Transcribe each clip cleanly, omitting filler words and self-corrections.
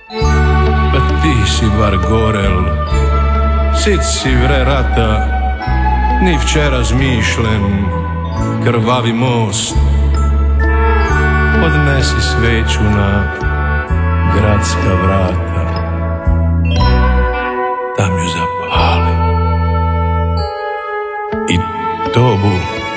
Pa ti si bar gorel, sit si vre rata, ni včera zmišljen, krvavi most. Odnesi sveću na gradska vrata, tam ju zapali i tobu.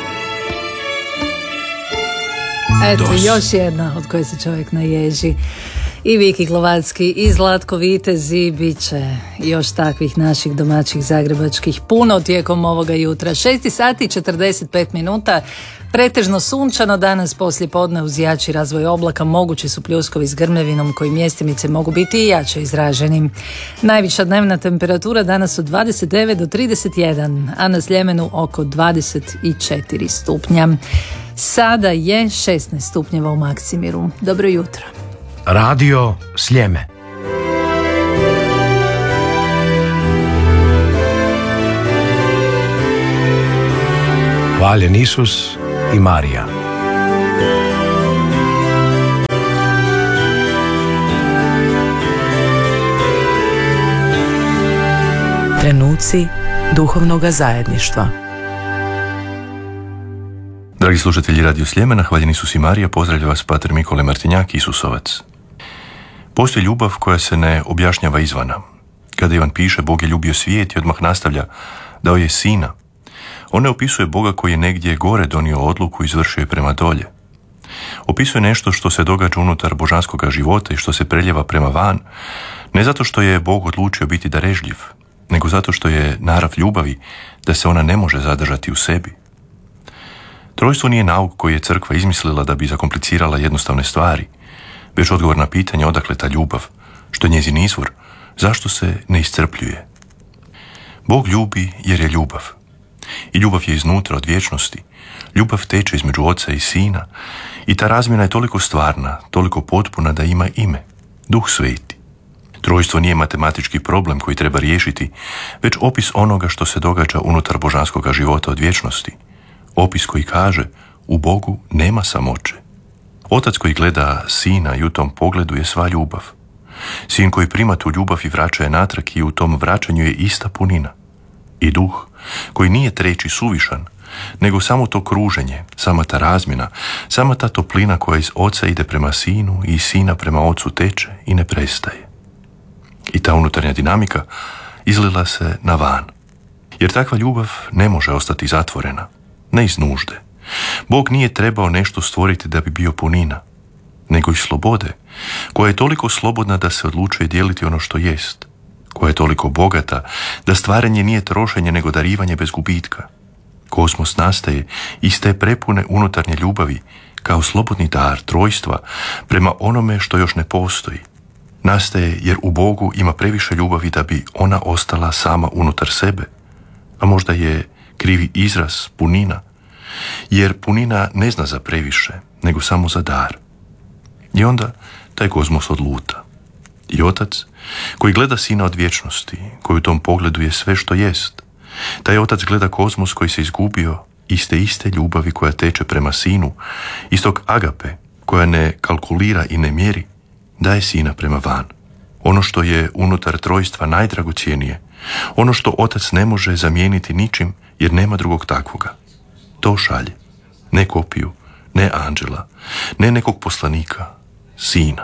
Eto, još jedna od koje se čovjek naježi. I Viki Glovački i Zlatko Vitezi, bit će još takvih naših domaćih zagrebačkih puno tijekom ovoga jutra. 6 sati 45 minuta, pretežno sunčano danas poslije podne uz jači razvoj oblaka, mogući su pljuskovi s grmljavinom koji mjestimice mogu biti i jače izraženi. Najviša dnevna temperatura danas od 29 do 31, a na Sljemenu oko 24 stupnja. Sada je 16 stupnjeva u Maksimiru. Dobro jutro. Radio Sljeme. Hvaljen Isus i Marija. Trenuci duhovnoga zajedništva. Dragi slušatelji Radio Sljemena, hvaljen Isus i Marija, pozdravlja vas pater Mikole Martinjak, Isusovac. Postoji ljubav koja se ne objašnjava izvana. Kada Ivan piše Bog je ljubio svijet i odmah nastavlja dao je sina, on ne opisuje Boga koji je negdje gore donio odluku i izvršio je prema dolje. Opisuje nešto što se događa unutar božanskoga života i što se preljeva prema van, ne zato što je Bog odlučio biti darežljiv, nego zato što je narav ljubavi da se ona ne može zadržati u sebi. Trojstvo nije nauk koji je crkva izmislila da bi zakomplicirala jednostavne stvari, već odgovor na pitanje odakle ta ljubav, što je njezin izvor, zašto se ne iscrpljuje. Bog ljubi jer je ljubav. I ljubav je iznutra od vječnosti. Ljubav teče između Oca i Sina i ta razmjena je toliko stvarna, toliko potpuna da ima ime, Duh Sveti. Trojstvo nije matematički problem koji treba riješiti, već opis onoga što se događa unutar božanskoga života od vječnosti. Opis koji kaže, u Bogu nema samoće. Otac koji gleda Sina i u tom pogledu je sva ljubav. Sin koji prima tu ljubav i vraća je natrag i u tom vraćanju je ista punina. I Duh koji nije treći suvišan, nego samo to kruženje, sama ta razmjena, sama ta toplina koja iz Oca ide prema Sinu i iz Sina prema Ocu teče i ne prestaje. I ta unutarnja dinamika izlila se na van. Jer takva ljubav ne može ostati zatvorena, ne iz nužde. Bog nije trebao nešto stvoriti da bi bio punina, nego iz slobode, koja je toliko slobodna da se odlučuje dijeliti ono što jest, koja je toliko bogata da stvaranje nije trošenje nego darivanje bez gubitka. Kozmos nastaje iz te prepune unutarnje ljubavi kao slobodni dar trojstva prema onome što još ne postoji. Nastaje jer u Bogu ima previše ljubavi da bi ona ostala sama unutar sebe, a možda je krivi izraz punina, jer punina ne zna za previše, nego samo za dar. I onda taj kozmos odluta. I Otac, koji gleda Sina od vječnosti, koji u tom pogledu je sve što jest, taj Otac gleda kozmos koji se izgubio iste ljubavi koja teče prema Sinu, istog agape koja ne kalkulira i ne mjeri, daje Sina prema van. Ono što je unutar trojstva najdragocjenije, ono što Otac ne može zamijeniti ničim jer nema drugog takvoga. To šalje, ne kopiju, ne anđela, ne nekog poslanika, Sina.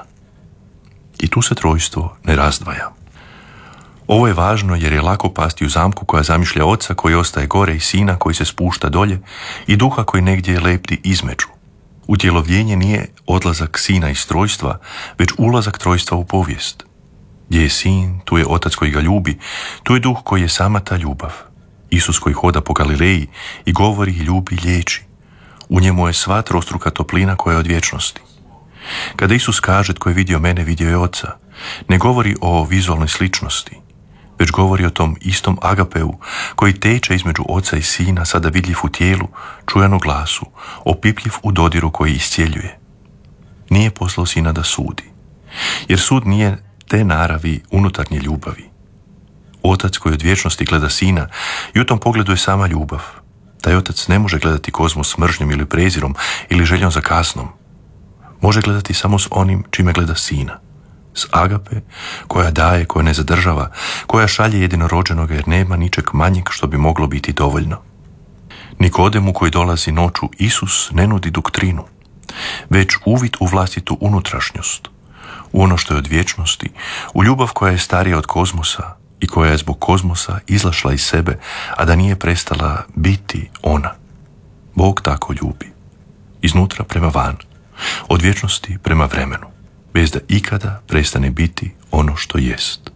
I tu se trojstvo ne razdvaja. Ovo je važno jer je lako pasti u zamku koja zamišlja Oca koji ostaje gore i Sina koji se spušta dolje i Duha koji negdje lepti između. Utjelovljenje nije odlazak Sina iz trojstva, već ulazak trojstva u povijest. Gdje je Sin, tu je Otac koji ga ljubi, tu je Duh koji je sama ta ljubav. Isus koji hoda po Galileji i govori, ljubi, liječi. U njemu je sva trostruka toplina koja je od vječnosti. Kada Isus kaže tko je vidio mene, vidio je Oca, ne govori o vizualnoj sličnosti, već govori o tom istom agapeu koji teče između Oca i Sina, sada vidljiv u tijelu, čujan u glasu, opipljiv u dodiru koji iscijeljuje. Nije poslao Sina da sudi, jer sud nije te naravi unutarnje ljubavi. Otac koji od vječnosti gleda Sina i u tom pogledu je sama ljubav. Taj Otac ne može gledati kozmos s mržnjom ili prezirom ili željom za kaznom. Može gledati samo s onim čime gleda Sina, s agape, koja daje, koja ne zadržava, koja šalje jedinorođenoga jer nema ničeg manjeg što bi moglo biti dovoljno. Nikodemu koji dolazi noću Isus ne nudi doktrinu, već uvid u vlastitu unutrašnjost, u ono što je od vječnosti, u ljubav koja je starija od kozmosa i koja je zbog kozmosa izlašla iz sebe, a da nije prestala biti ona. Bog tako ljubi, iznutra prema van, od vječnosti prema vremenu, bez da ikada prestane biti ono što jest.